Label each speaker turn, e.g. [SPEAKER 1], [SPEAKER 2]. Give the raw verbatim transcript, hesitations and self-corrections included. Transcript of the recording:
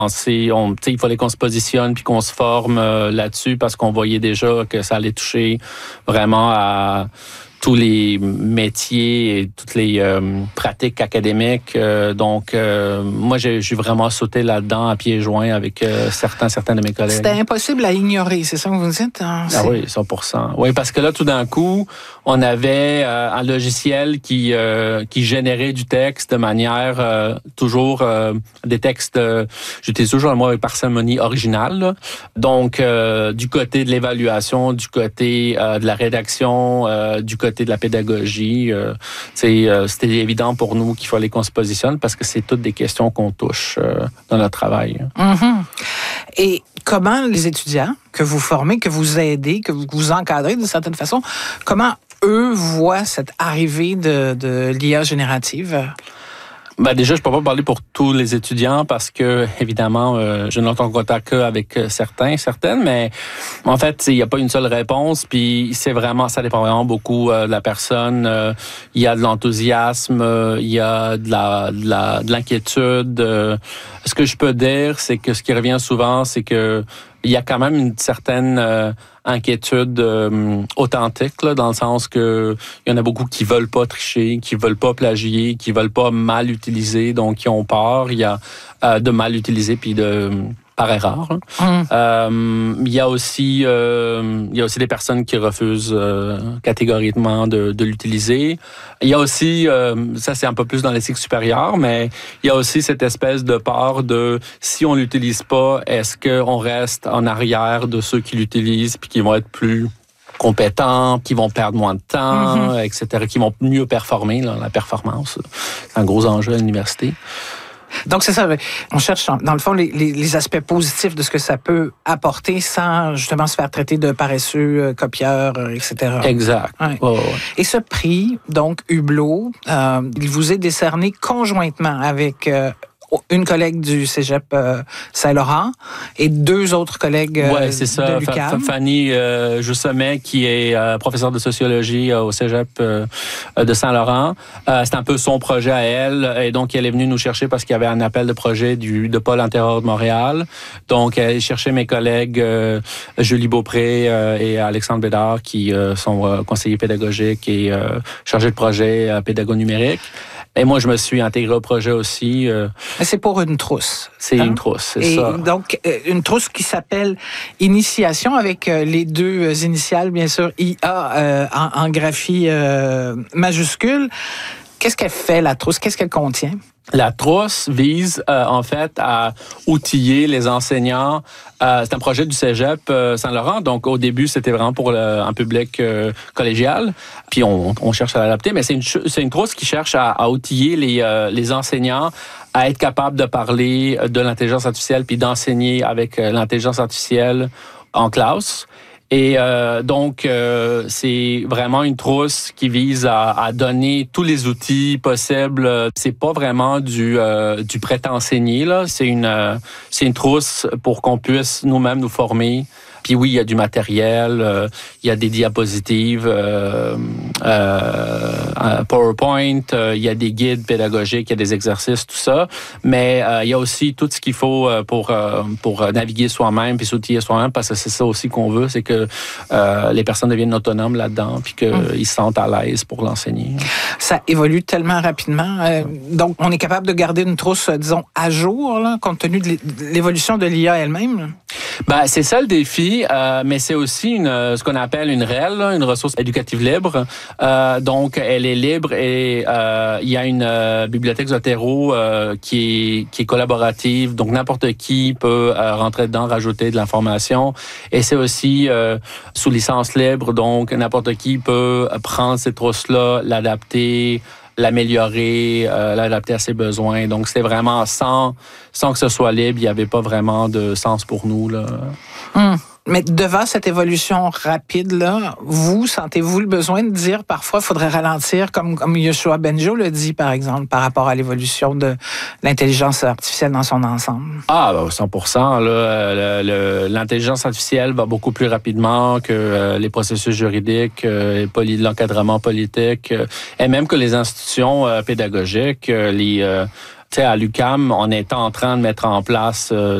[SPEAKER 1] On sait, on, il fallait qu'on se positionne puis qu'on se forme euh, là-dessus parce qu'on voyait déjà que ça allait toucher vraiment à tous les métiers et toutes les euh, pratiques académiques. Euh, donc, euh, moi, j'ai, j'ai vraiment sauté là-dedans à pieds joints avec euh, certains, certains de mes collègues.
[SPEAKER 2] C'était impossible à ignorer, c'est ça que vous dites? Hein?
[SPEAKER 1] Ah oui, cent pour cent. Oui, parce que là, tout d'un coup, on avait euh, un logiciel qui euh, qui générait du texte de manière euh, toujours euh, des textes, euh, j'utilise toujours le mot avec parcimonie originale. Là. Donc, euh, du côté de l'évaluation, du côté euh, de la rédaction, euh, du côté de la pédagogie, euh, euh, c'était évident pour nous qu'il fallait qu'on se positionne parce que c'est toutes des questions qu'on touche euh, dans notre travail.
[SPEAKER 2] Mm-hmm. Et comment les étudiants que vous formez, que vous aidez, que vous, vous encadrez d'une certaine façon, comment eux voient cette arrivée de, de l'I A générative?
[SPEAKER 1] Ben déjà, je peux pas parler pour tous les étudiants parce que, évidemment, euh, je n'entends contact qu'avec certains, certaines, mais en fait, il n'y a pas une seule réponse, puis c'est vraiment, ça dépend vraiment beaucoup euh, de la personne. Euh, il y a de l'enthousiasme, euh, il y a de la, de la, de l'inquiétude. Euh, ce que je peux dire, c'est que ce qui revient souvent, c'est que il y a quand même une certaine euh, inquiétude euh, authentique, là, dans le sens que il y en a beaucoup qui veulent pas tricher, qui veulent pas plagier, qui veulent pas mal utiliser, donc qui ont peur. Il y a euh, de mal utiliser puis de par erreur. Hein. Mm. Euh, il y a aussi euh, il y a aussi des personnes qui refusent euh, catégoriquement de, de l'utiliser. Il y a aussi euh, ça c'est un peu plus dans les cycles supérieurs, mais il y a aussi cette espèce de peur de si on l'utilise pas, est-ce qu'on reste en arrière de ceux qui l'utilisent puis qui vont être plus compétents, qui vont perdre moins de temps, mm-hmm. et cetera, qui vont mieux performer, là, la performance. C'est un gros enjeu à l'université.
[SPEAKER 2] Donc, c'est ça. On cherche, dans le fond, les, les, les aspects positifs de ce que ça peut apporter sans, justement, se faire traiter de paresseux, copieurs, et cetera.
[SPEAKER 1] Exact.
[SPEAKER 2] Ouais.
[SPEAKER 1] Oh, ouais.
[SPEAKER 2] Et ce prix, donc, Hublot, euh, il vous est décerné conjointement avec euh, une collègue du Cégep euh, Saint-Laurent et deux autres collègues euh,
[SPEAKER 1] ouais, c'est ça.
[SPEAKER 2] de l'U Q A M.
[SPEAKER 1] Fanny euh, Joussemet, qui est euh, professeure de sociologie euh, au Cégep euh, de Saint-Laurent. Euh, c'est un peu son projet à elle. Et donc, elle est venue nous chercher parce qu'il y avait un appel de projet du, de Pôle antérieur de Montréal. Donc, elle est chercher mes collègues euh, Julie Beaupré euh, et Alexandre Bédard, qui euh, sont euh, conseillers pédagogiques et euh, chargés de projet euh, pédago numérique. Et moi, je me suis intégré au projet aussi. Euh,
[SPEAKER 2] Mais c'est pour une trousse.
[SPEAKER 1] C'est
[SPEAKER 2] hein?
[SPEAKER 1] une trousse, c'est
[SPEAKER 2] Et
[SPEAKER 1] ça.
[SPEAKER 2] Donc, une trousse qui s'appelle Initiation, avec les deux initiales, bien sûr, I A euh, en, en graphie euh, majuscule. Qu'est-ce qu'elle fait, la trousse? Qu'est-ce qu'elle contient?
[SPEAKER 1] La trousse vise euh, en fait à outiller les enseignants. Euh, c'est un projet du Cégep euh, Saint-Laurent, donc au début c'était vraiment pour le, un public euh, collégial. Puis on, on cherche à l'adapter, mais c'est une c'est une trousse qui cherche à, à outiller les euh, les enseignants à être capables de parler de l'intelligence artificielle puis d'enseigner avec euh, l'intelligence artificielle en classe. Et euh, donc, euh, c'est vraiment une trousse qui vise à, à donner tous les outils possibles. C'est pas vraiment du, euh, du prêt-enseigner, là. C'est une, euh, c'est une trousse pour qu'on puisse nous-mêmes nous former. Puis oui, il y a du matériel, euh, il y a des diapositives, euh, euh, PowerPoint, euh, il y a des guides pédagogiques, il y a des exercices, tout ça. Mais euh, il y a aussi tout ce qu'il faut pour euh, pour naviguer soi-même puis s'outiller soi-même, parce que c'est ça aussi qu'on veut, c'est que euh, les personnes deviennent autonomes là-dedans puis qu'ils mmh. se sentent à l'aise pour l'enseigner.
[SPEAKER 2] Ça évolue tellement rapidement. Euh, donc, on est capable de garder une trousse, disons, à jour, là, compte tenu de l'évolution de l'I A elle-même? Là?
[SPEAKER 1] Ben, c'est ça le défi, euh, mais c'est aussi une, ce qu'on appelle une R E L, une ressource éducative libre. Euh, donc, elle est libre et euh, il y a une euh, bibliothèque Zotero euh, qui est qui est collaborative. Donc, n'importe qui peut euh, rentrer dedans, rajouter de l'information. Et c'est aussi euh, sous licence libre, donc n'importe qui peut prendre cette trousse-là, l'adapter, l'améliorer, euh, l'adapter à ses besoins. Donc, c'est vraiment sans, sans que ce soit libre, il n'y avait pas vraiment de sens pour nous, là.
[SPEAKER 2] Hum. Mais devant cette évolution rapide-là, vous, sentez-vous le besoin de dire parfois il faudrait ralentir, comme, comme Yoshua Bengio le dit, par exemple, par rapport à l'évolution de l'intelligence artificielle dans son ensemble? Ah,
[SPEAKER 1] ben, cent pour cent. Là, le, le, l'intelligence artificielle va beaucoup plus rapidement que euh, les processus juridiques, euh, poli, l'encadrement politique, euh, et même que les institutions euh, pédagogiques, euh, les... Euh, sais, à l'U Q A M, on était en train de mettre en place euh,